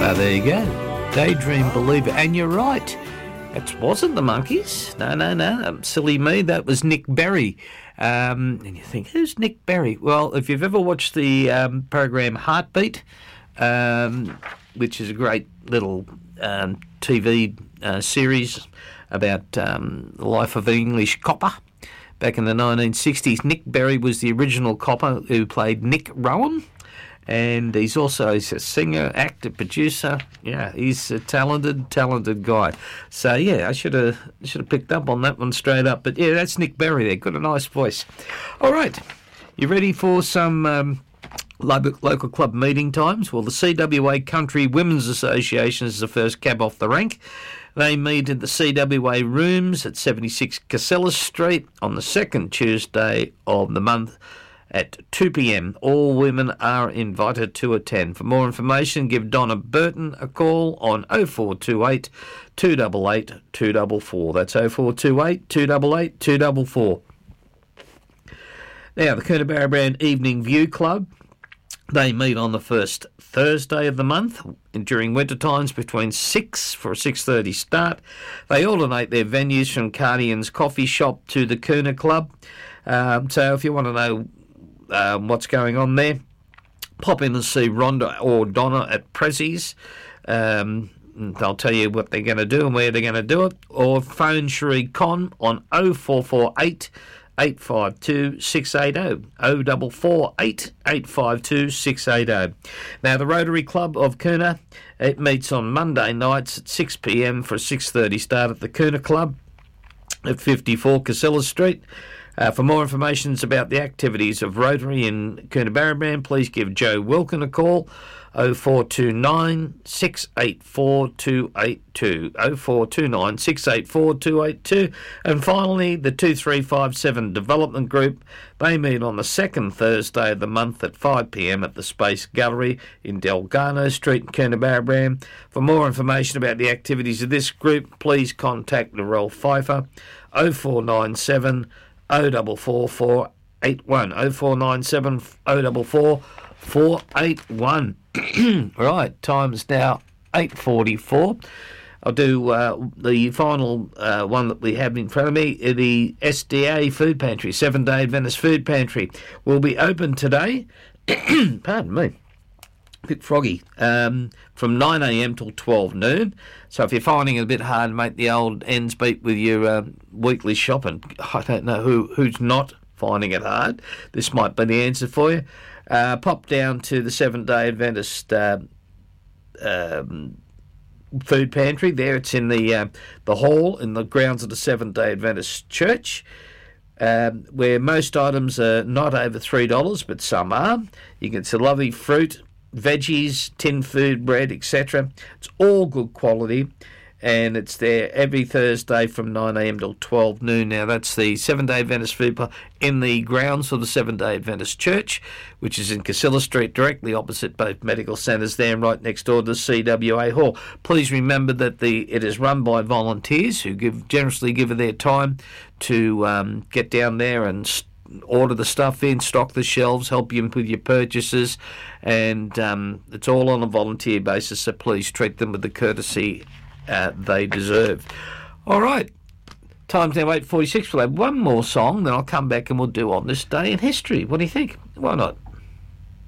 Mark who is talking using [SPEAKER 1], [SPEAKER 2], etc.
[SPEAKER 1] There you go. Daydream Believer. And you're right. It wasn't the Monkees. No. Silly me. That was Nick Berry. And you think, who's Nick Berry? Well, if you've ever watched the program Heartbeat, which is a great little TV series about the life of an English copper back in the 1960s, Nick Berry was the original copper who played Nick Rowan. And he's a singer, actor, producer. Yeah, he's a talented guy. So yeah, I should have picked up on that one straight up. But yeah, that's Nick Berry there. Got a nice voice. All right, you ready for some local club meeting times? Well, the CWA Country Women's Association is the first cab off the rank. They meet at the CWA rooms at 76 Casella Street on the second Tuesday of the month at 2 p.m. All women are invited to attend. For more information, give Donna Burton a call on 0428 288 244. That's 0428 288 244. Now, the Coonabarra Brand Evening View Club, they meet on the first Thursday of the month during winter times between 6 for a 6:30 start. They alternate their venues from Cardian's Coffee Shop to the Coona Club. So if you want to know what's going on there, pop in and see Rhonda or Donna at Prezzi's. They'll tell you what they're going to do and where they're going to do it. Or phone Cherie Con on 0448 852 680. 0448 852 680. Now, the Rotary Club of Coona, it meets on Monday nights at 6 p.m. for a 6:30 start at the Coona Club at 54 Casella Street. For more information about the activities of Rotary in Coonabarra, please give Joe Wilkin a call, 0429 684 282, 0429 684 282. And finally, the 2357 Development Group, they meet on the second Thursday of the month at 5 p.m. at the Space Gallery in Delgado Street in Coonabarra. For more information about the activities of this group, please contact Laurel Pfeiffer, 0497 044 481, 0497 044 481. Right, time's now 8:44. I'll do the final one that we have in front of me. The SDA Food Pantry, 7-Day Adventist Food Pantry, will be open today. Pardon me. A bit froggy, from 9 a.m. till 12 noon. So if you're finding it a bit hard to make the old ends meet with your weekly shopping, I don't know who's not finding it hard. This might be the answer for you. Pop down to the 7-Day Adventist Food Pantry. There, it's in the hall in the grounds of the 7-Day Adventist Church. Where most items are not over $3, but some are. You get some lovely fruit, veggies, tinned food, bread, etc. It's all good quality, and it's there every Thursday from 9 a.m. till 12 noon. Now, that's the 7-Day Adventist Food Pantry in the grounds of the 7-Day Adventist Church, which is in Casilla Street, directly opposite both medical centres there and right next door to the CWA Hall. Please remember that it is run by volunteers who generously give their time to get down there and order the stuff in, stock the shelves, help you with your purchases, and it's all on a volunteer basis, so please treat them with the courtesy they deserve. All right, time's now 8:46. We'll have one more song, then I'll come back and we'll do On This Day in History. What do you think? Why not?